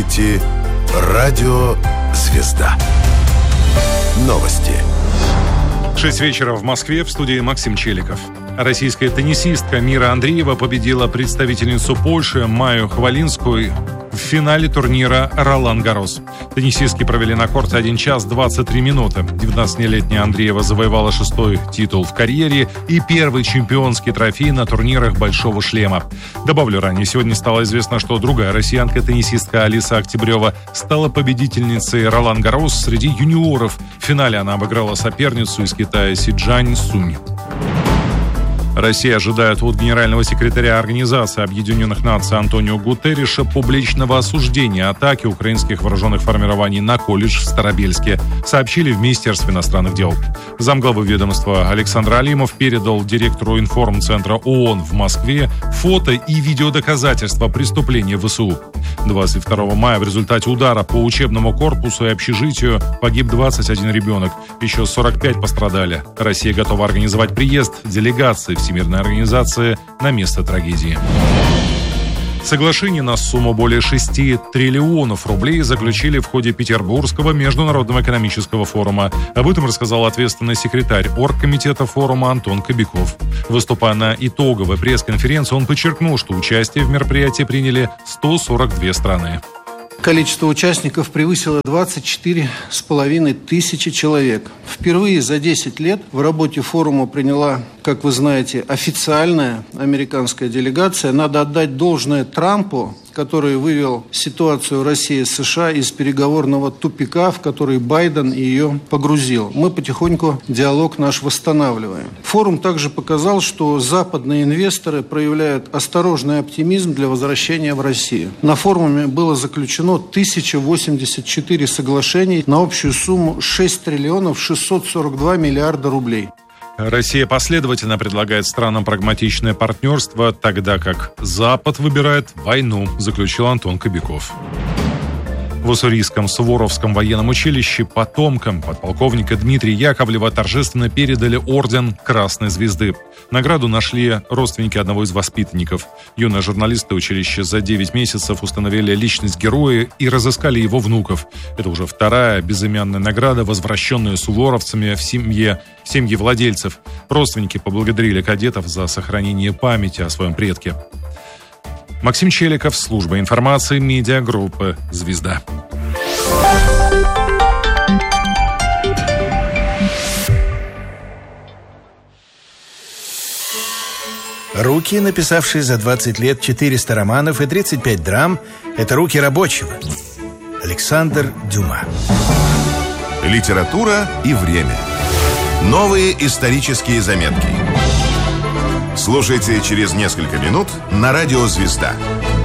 слушаете Радио Звезда. Новости. 6 вечера в Москве, в студии Максим Челиков. Российская теннисистка Мира Андреева победила представительницу Польши Майю Хвалинскую в финале турнира «Ролан-Гаррос». Теннисистки провели на корте 1 час 23 минуты. 19-летняя Андреева завоевала 6-й титул в карьере и первый чемпионский трофей на турнирах «Большого шлема». Добавлю, ранее сегодня стало известно, что другая россиянка-теннисистка Алиса Октябрева стала победительницей «Ролан-Гаррос» среди юниоров. В финале она обыграла соперницу из Китая Сиджань Сунь. Россия ожидает от генерального секретаря Организации Объединенных Наций Антонио Гутерриша публичного осуждения атаки украинских вооруженных формирований на колледж в Старобельске, сообщили в Министерстве иностранных дел. Замглавы ведомства Александр Алимов передал директору информцентра ООН в Москве фото и видеодоказательства преступления ВСУ. 22 мая в результате удара по учебному корпусу и общежитию погиб 21 ребенок. Еще 45 пострадали. Россия готова организовать приезд делегации Всемирной организации на место трагедии. Соглашение на сумму более 6 триллионов рублей заключили в ходе Петербургского международного экономического форума. Об этом рассказал ответственный секретарь оргкомитета форума Антон Кобяков. Выступая на итоговой пресс-конференции, он подчеркнул, что участие в мероприятии приняли 142 страны. Количество участников превысило 24,5 тысячи человек. Впервые за 10 лет в работе форума приняла, как вы знаете, официальная американская делегация. Надо отдать должное Трампу, который вывел ситуацию России и США из переговорного тупика, в который Байден ее погрузил. Мы потихоньку диалог наш восстанавливаем. Форум также показал, что западные инвесторы проявляют осторожный оптимизм для возвращения в Россию. На форуме было заключено 1084 соглашений на общую сумму 6 триллионов 642 миллиарда рублей. Россия последовательно предлагает странам прагматичное партнерство, тогда как Запад выбирает войну, заключил Антон Кобяков. В Уссурийском Суворовском военном училище потомкам подполковника Дмитрия Яковлева торжественно передали орден Красной Звезды. Награду нашли родственники одного из воспитанников. Юные журналисты училища за 9 месяцев установили личность героя и разыскали его внуков. Это уже вторая безымянная награда, возвращенная суворовцами в семьи владельцев. Родственники поблагодарили кадетов за сохранение памяти о своем предке. Максим Челиков, служба информации, медиагруппы «Звезда». Руки, написавшие за 20 лет 400 романов и 35 драм, это руки рабочего. Александр Дюма. Литература и время. Новые исторические заметки. Слушайте через несколько минут на Радио Звезда.